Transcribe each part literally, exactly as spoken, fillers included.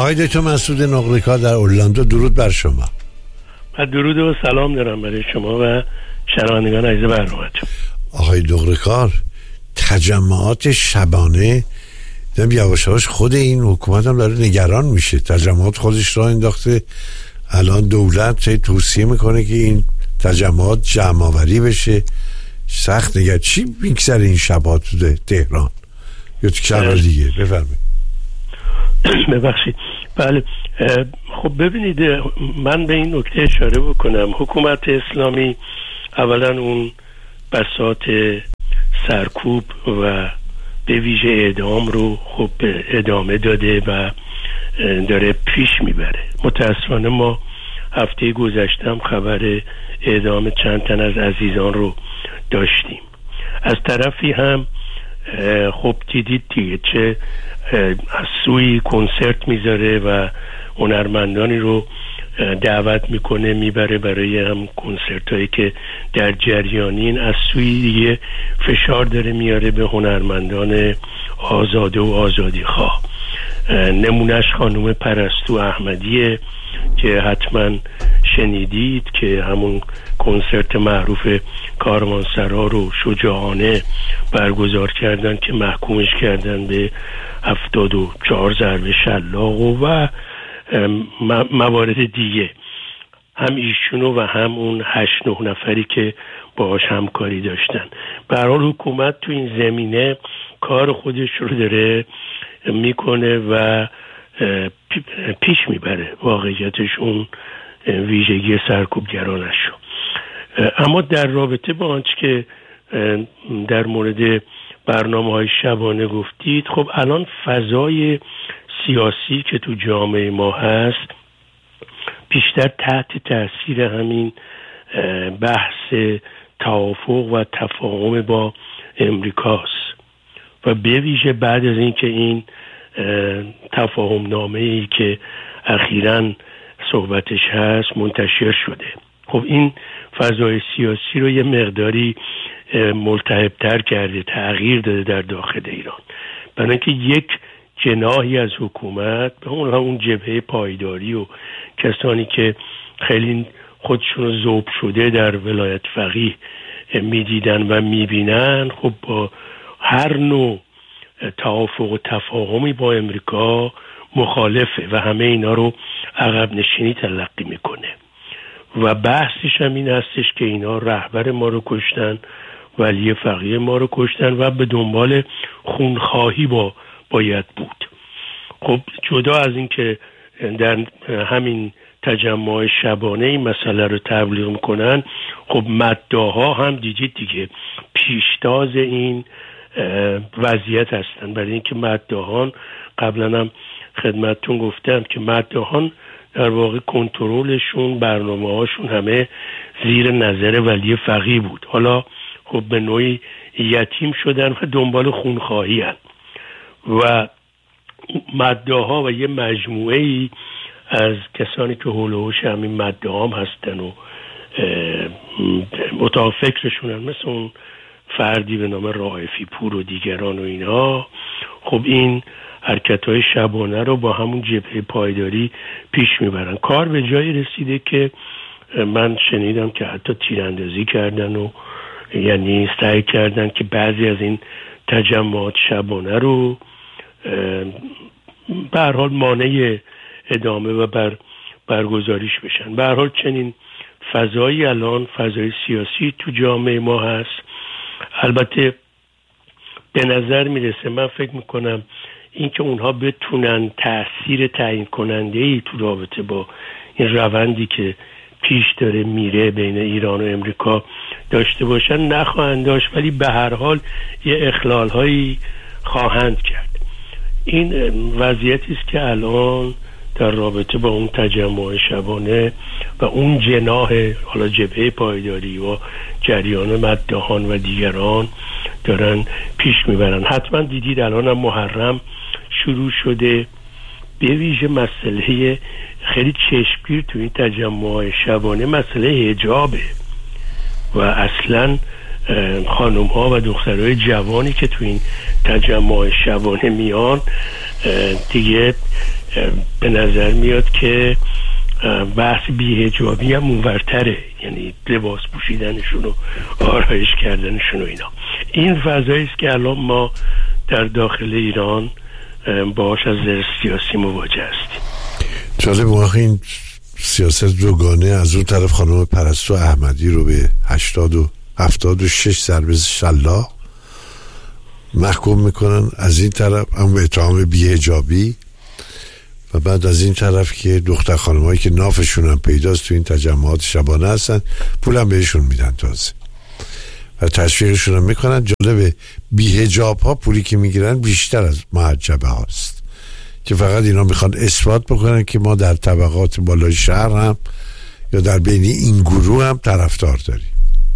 آقای دکتر مسعود نقره‌کار در اورلندو، درود بر شما. درود و سلام دارم برای شما و شنوندگان عزیز برنامه‌تون. آقای نقره‌کار، تجمعات شبانه دم یواش یواش خود این حکومت هم داره نگران میشه. تجمعات خودش را انداخته، الان دولت توصیه میکنه که این تجمعات جمع آوری بشه. سخت نگران. چی میگذره این شبها تو تهران یا تو کشور دیگه؟ بفرمایید. ببخشید. بله، خب ببینید، من به این نکته اشاره بکنم. حکومت اسلامی اولا اون بساط سرکوب و به ویژه اعدام رو خب ادامه داده و داره پیش میبره. متاسفانه ما هفته گذشته هم خبر اعدام چند تن از عزیزان رو داشتیم. از طرفی هم خب دیدید دیگه چه از سوی کنسرت میذاره و هنرمندانی رو دعوت میکنه میبره برای هم کنسرت هایی که در جریانین. از سوی دیگه فشار داره میاره به هنرمندان آزاده و آزادی خواه. نمونش خانم پرستو احمدیه که حتما شنیدید که همون کنسرت معروف کاروانسرا رو شجاعانه برگزار کردن که محکومش کردن به هفتاد و چهار ضربه شلاق و موارد دیگه. هم ایشونو و هم اون هشت نه نفری که باهاش همکاری داشتن. به هر حال حکومت تو این زمینه کار خودش رو داره میکنه و پیش میبره واقعیتش اون ویژگی سرکوبگرانش رو. اما در رابطه با آنچه که در مورد برنامه‌های شبانه گفتید، خب الان فضای سیاسی که تو جامعه ما هست بیشتر تحت تاثیر همین بحث توافق و تفاهم با امریکاست و به ویژه بعد از این که این تفاهم نامه‌ای که اخیراً صحبتش هست منتشر شده، خب این فضای سیاسی رو یه مقداری ملتهب‌تر کرده، تغییر داده در داخل ایران. برای اینکه یک جناحی از حکومت به اون اون جبهه پایداری و کسانی که خیلی خودشون رو ذوب شده در ولایت فقیه میدیدن و میبینن، خب با هر نوع توافق و تفاهمی با امریکا مخالفه و همه اینا رو عقب نشینی تلقی میکنه و بحثش هم این هستش که اینا رهبر ما رو کشتن، ولی فقیه ما رو کشتن و به دنبال خونخواهی با باید بود. خب جدا از این که در همین تجمع شبانه این مسئله رو تبلیغ میکنن، خب مداها هم دیدید دیگه پیشتاز این وضعیت هستن. برای اینکه مداهان قبلا هم خدمتتون گفتم که مداهان در واقع کنترلشون، برنامه هاشون همه زیر نظر ولی فقیه بود. حالا خب به نوعی یتیم شدن و دنبال خونخواهی هستن و مداها و یه مجموعه ای از کسانی که حول و حوش همین مداها هم هستن و اتاق فکرشون هم مثل اون فردی به نام رائفی پور و دیگران و اینها، خب این حرکت‌های شبانه رو با همون جبهه پایداری پیش میبرن. کار به جایی رسیده که من شنیدم که حتی تیراندازی کردن و یعنی سعی کردن که بعضی از این تجمعات شبانه رو به هر حال مانع ادامه و بر برگزاریش بشن. به هر حال چنین فضایی الان فضای سیاسی تو جامعه ما هست. البته به نظر میرسه، من فکر میکنم این که اونها بتونن تأثیر تعیین کننده ای تو رابطه با این روندی که پیش داره میره بین ایران و امریکا داشته باشن نخواهند داشت، ولی به هر حال یه اخلال هایی خواهند کرد. این وضعیتی است که الان در رابطه با اون تجمع شبانه و اون جناح حالا جبهه پایداری و جریان مداهان و دیگران دارن پیش میبرن. حتما دیدید الان هم محرم شروع شده. به ویژه مسئله خیلی چشمگیر تو این تجمع شبانه مسئله حجابه و اصلا خانم ها و دخترای جوانی که تو این تجمع شبانه میان دیگه به نظر میاد که بحث بی‌حجابی هم اونورتره، یعنی لباس پوشیدنشون و آرایش کردنشون و اینا. این فضایی است که الان ما در داخل ایران باهاش از نظر سیاسی مواجه هستیم. جالب واقعا این سیاست دوگانه، از اون طرف خانم پرستو احمدی رو به هشتاد و هفتاد و شش ضربه شلاق محکوم میکنن، از این طرف هم به اتهام بی‌حجابی، و بعد از این طرف که دختر خانمایی که نافشون هم پیداست تو این تجمعات شبانه هستن پولم بهشون میدن تازه و تشویقشون هم میکنن. جالبه بی‌حجاب ها پولی که میگیرن بیشتر از محجبه هاست که فقط اینا میخوان اثبات بکنن که ما در طبقات بالای شهر هم یا در بین این گروه هم طرفدار داریم.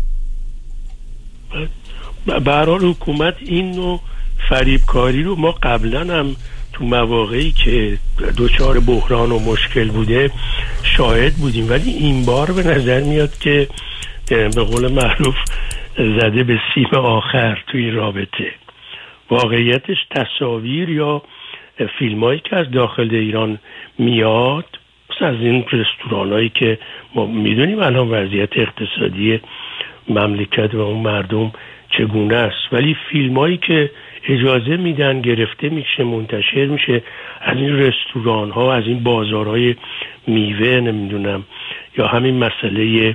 به هر حال حکومت این نوع فریبکاری رو ما قبلا هم تو مواقعی که دوچار بحران و مشکل بوده شاهد بودیم، ولی این بار به نظر میاد که به قول معروف زده به سیم آخر توی این رابطه. واقعیتش تصاویر یا فیلمایی که از داخل ایران میاد، مثلا از این رستورانایی که ما میدونیم الان وضعیت اقتصادی مملکت و اون مردم چگونه است، ولی فیلمایی که اجازه میدن گرفته میشه منتشر میشه از این رستوران ها، از این بازارهای میوه، نمیدونم، یا همین مسئله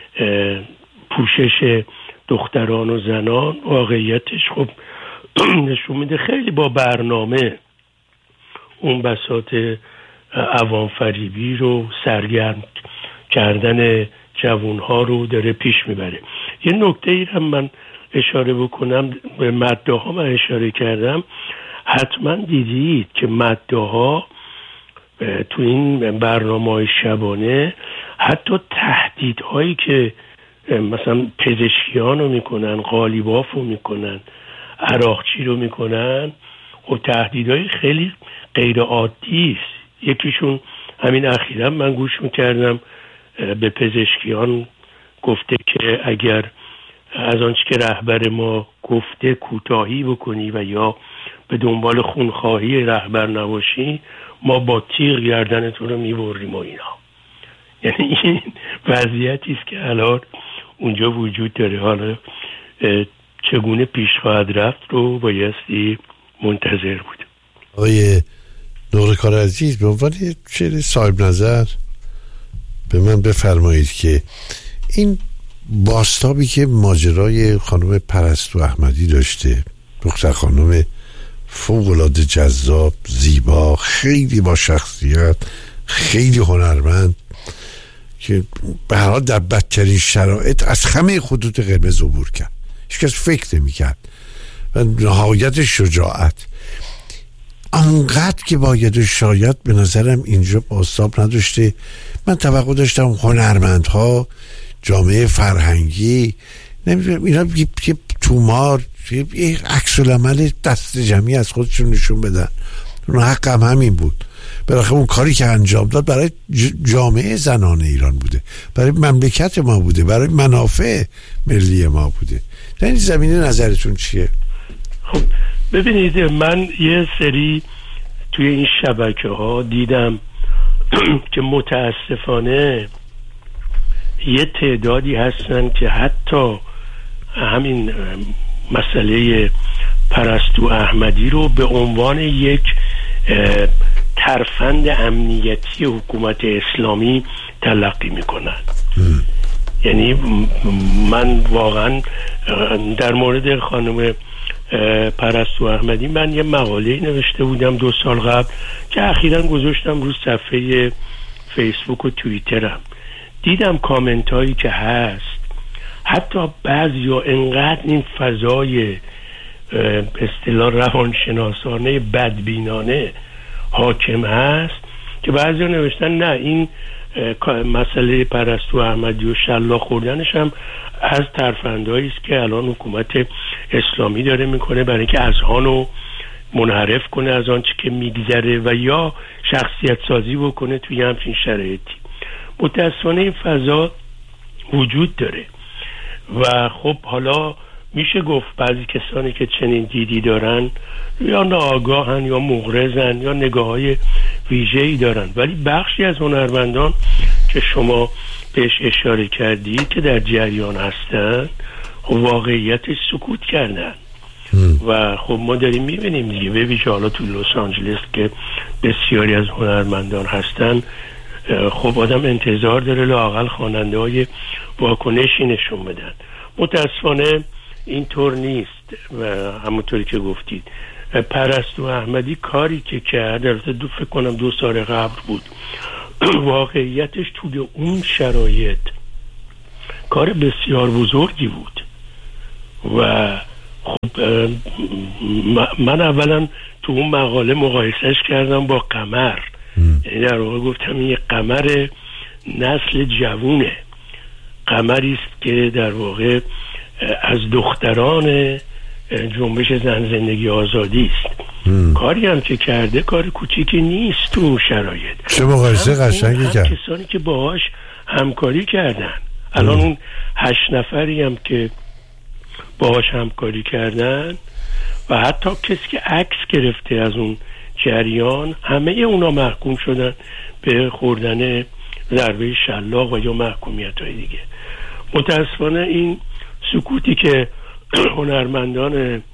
پوشش دختران و زنان، واقعیتش خب نشون میده خیلی با برنامه اون بساط عوام فریبی رو سرگرم کردن جوانها رو داره پیش میبره. یه نکته ای هم من اشاره بکنم، به مدعا ها من اشاره کردم، حتما دیدید که مدعا ها تو این برنامه‌های شبانه حتی تهدیدهایی که مثلا پزشکیان رو میکنن، قالیباف رو میکنن، عراقچی رو میکنن، و تهدیدهای خیلی غیر عادی است. یکیشون همین اخیراً من گوش میکردم به پزشکیان گفته که اگر از آنچه که رهبر ما گفته کوتاهی بکنی و یا به دنبال خونخواهی رهبر نباشی، ما با تیغ گردنتون رو میبریم و اینا. یعنی این وضعیتی است که الان اونجا وجود داره. حالا چگونه پیش خواهد رفت رو بایستی منتظر بود. آقای نورکار عزیز، به عنوان چهره صاحب نظر به من بفرمایید که این باستابی که ماجرای خانم پرستو احمدی داشته، دختر خانم فوق‌العاده جذاب، زیبا، خیلی با شخصیت، خیلی هنرمند، که به هر حال در بدترین شرایط از همه خطوط قرمز عبور کرد، هیچ کس فکر نمی کرد، و نهایت شجاعت انقدر که باید و شاید به نظرم اینجا باستاب نداشته. من توقع داشتم هنرمندها، جامعه فرهنگی، نمیدونم اینا یه تومار، یه عکس العمل دست جمعی از خودشون نشون بدن. اون حق هم همین بود. بالاخره اون کاری که انجام داد برای جامعه زنان ایران بوده، برای مملکت ما بوده، برای منافع ملی ما بوده. در این زمینه نظرتون چیه؟ خب ببینید، من یه سری توی این شبکه ها دیدم که متاسفانه یه تعدادی هستن که حتی همین مسئله پرستو احمدی رو به عنوان یک ترفند امنیتی حکومت اسلامی تلقی میکنن. یعنی من واقعا در مورد خانم پرستو احمدی من یه مقاله نوشته بودم دو سال قبل که اخیراً گذاشتم رو صفحه فیسبوک و توییترم. دیدم کامنت هایی که هست، حتی بعضی ها انقدر این فضای اصطلاح روانشناسانه بدبینانه حاکم هست که بعضی ها نوشتن نه، این مسئله پرستو احمدی و شلاق خوردنش هم از ترفندهایی است که الان حکومت اسلامی داره میکنه برای اینکه اذهانو منحرف کنه از آنچه که میگذره و یا شخصیت سازی بکنه توی همچین شرایطی. متاسفانه این فضا وجود داره و خب حالا میشه گفت بعضی کسانی که چنین دیدی دارن یا ناآگاهن یا مغرضن یا نگاه‌های ویژه‌ای دارن، ولی بخشی از هنرمندان که شما بهش اشاره کردید که در جریان هستن واقعیتش سکوت کردن و خب ما داریم میبینیم دیگه، به ویژه حالا تو لس آنجلس که بسیاری از هنرمندان هستن، خب آدم انتظار داره لااقل خواننده های واکنشی نشون بدن. متاسفانه اینطور نیست و همونطوری که گفتید پرستو احمدی کاری که کرد، البته دو فکر کنم دو سال قبل بود، واقعیتش توی اون شرایط کار بسیار بزرگی بود و خب من اولا تو اون مقاله مقایسهش کردم با قمر، یعنی در واقع گفتم این قمر نسل جوونه، قمری است که در واقع از دختران جنبش زن زندگی آزادی است. کاری هم که کرده کار کوچیکی نیست تو اون شرایط. چه مقایسه قشنگی کرد. کسانی که باهاش همکاری کردن، الان اون هشت نفری هم که باهاش همکاری کردن و حتی کسی که عکس گرفته از اون جریان، همه اونا محکوم شدن به خوردن ضربه شلاق و یا محکومیت های دیگه. متاسفانه این سکوتی که هنرمندان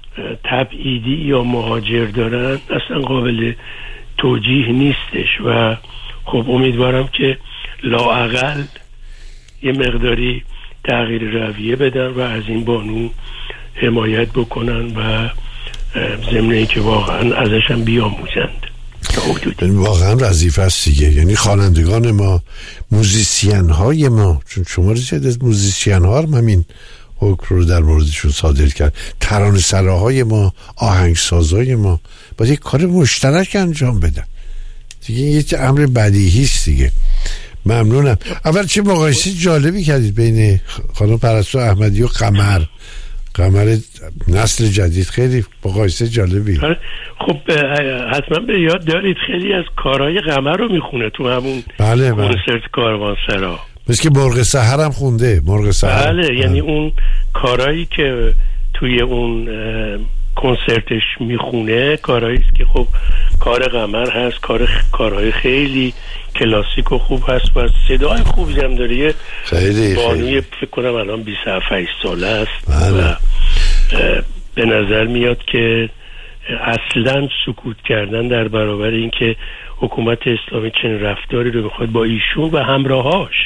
تبعیدی یا مهاجر دارن اصلا قابل توجیه نیستش و خب امیدوارم که لااقل یه مقداری تغییر رویه بدن و از این بانو حمایت بکنن و ضمن این که واقعا ازش هم بیاموزند. واقعا وظیفه است دیگه، یعنی خوانندگان ما، موزیسین های ما، چون شما رسید از موزیسین ها هم همین حکم رو در موردشون صادر کرد، ترانه‌سراهای ما، آهنگسازای ما باید یک کار مشترک انجام بدن دیگه، یه امر بدیهی است دیگه. ممنونم. اول چه مقایسه جالبی کردید بین خانم پرستو احمدی و قمر، قمر نسل جدید، خیلی مقایسه جالبی. خب حتما به یاد دارید خیلی از کارهای قمر رو میخونه تو همون بله بله. کنسرت کاروانسرا، مثل که مرغ سحر هم خونده. مرغ سحر بله, بله. یعنی اون کارهایی که توی اون کنسرتش میخونه کارهایی است که خب کار قمر هست، کار کارهای خیلی کلاسیک و خوب هست و صدای خوبی هم داره. خیلی بانوی فکر کنم الان بیست و هفت ساله است. بله. و به نظر میاد که اصلا سکوت کردن در برابر این که حکومت اسلامی چنین رفتاری رو بخواد با ایشون و همراهاش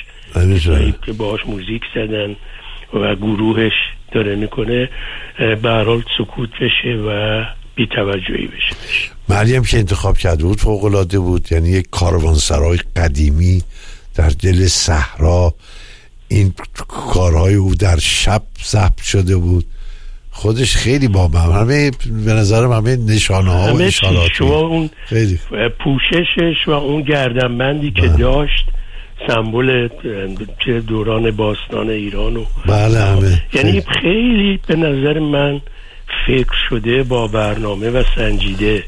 که باهاش موزیک زدن و گروهش داره میکنه به هر حال سکوت بشه و بی توجهی بشه. مریم که انتخاب کرده بود فوق العاده بود، یعنی یک کاروانسرای قدیمی در دل صحرا، این کارهای او در شب ضبط شده بود، خودش خیلی با من همه به نظرم همه نشانه ها و اشاراتی، شما اون خیلی پوششش و اون گردنبندی که داشت سمبل دوران باستان ایران و بله همه یعنی خیلی به نظر من فکر شده با برنامه و سنجیده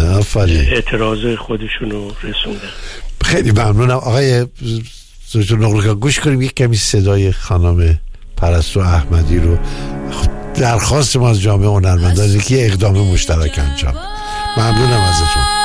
اعتراض خودشونو رسوندن. خیلی ممنونم آقای دکتر نقلکا. گوش کنیم یک کمی صدای خانم پرستو احمدی رو. درخواست ما از جامعه هنرمندان که اقدام مشترک انجام. ممنونم ازتون.